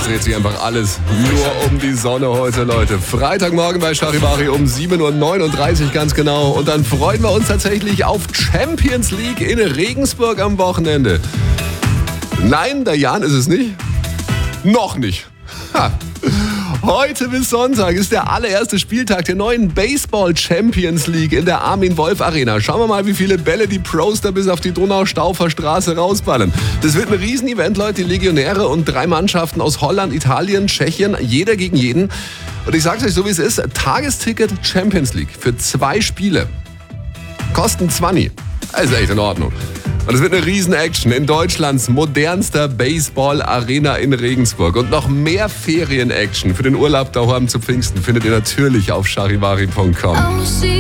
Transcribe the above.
Es dreht sich einfach alles nur um die Sonne heute, Leute. Freitagmorgen bei Charivari um 7.39 Uhr ganz genau. Und dann freuen wir uns tatsächlich auf Champions League in Regensburg am Wochenende. Nein, der Jan ist es nicht. Noch nicht. Ha. Heute bis Sonntag ist der allererste Spieltag der neuen Baseball Champions League in der Armin-Wolf-Arena. Schauen wir mal, wie viele Bälle die Pros da bis auf die Donau-Staufer-Straße rausballern. Das wird ein Riesenevent, Leute. Die Legionäre und 3 Mannschaften aus Holland, Italien, Tschechien, jeder gegen jeden. Und ich sag's euch so, wie es ist. Tagesticket Champions League für 2 Spiele. Kosten 20. Das ist echt in Ordnung. Und es wird eine Riesen-Action in Deutschlands modernster Baseball-Arena in Regensburg. Und noch mehr Ferien-Action für den Urlaub daheim zu Pfingsten findet ihr natürlich auf charivari.com.